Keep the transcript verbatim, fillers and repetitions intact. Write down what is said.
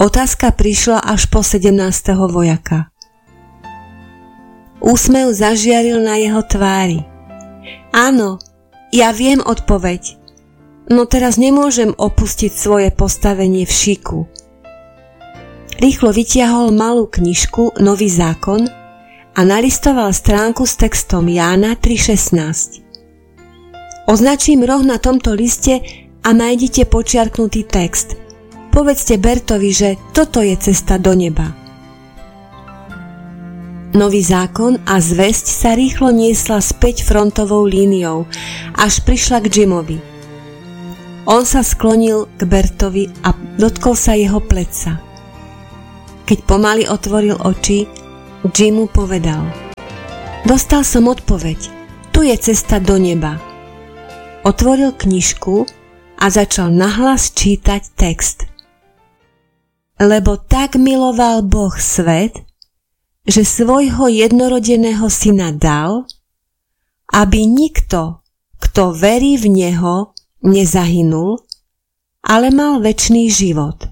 Otázka prišla až po sedemnásteho vojaka. Úsmev zažiaril na jeho tvári. Áno, ja viem odpoveď, no teraz nemôžem opustiť svoje postavenie v šiku. Rýchlo vytiahol malú knižku Nový zákon a nalistoval stránku s textom Jána tri šestnásť. Označím roh na tomto liste a nájdite počiarknutý text. Povedzte Bertovi, že toto je cesta do neba. Nový zákon a zvesť sa rýchlo niesla späť frontovou líniou, až prišla k Jimovi. On sa sklonil k Bertovi a dotkol sa jeho pleca. Keď pomaly otvoril oči, Jim mu povedal: Dostal som odpoveď, tu je cesta do neba. Otvoril knižku a začal nahlas čítať text. Lebo tak miloval Boh svet, že svojho jednorodeného syna dal, aby nikto, kto verí v neho, nezahynul, ale mal večný život.